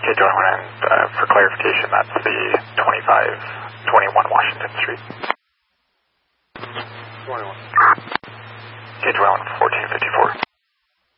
Okay, Joanne, for clarification, that's the 2521 Washington Street. 21. Okay, Joanne, 1454.